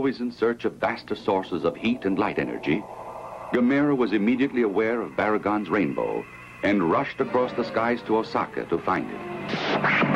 always in search of vaster sources of heat and light energy, Gamera was immediately aware of Baragon's rainbow and rushed across the skies to Osaka to find it.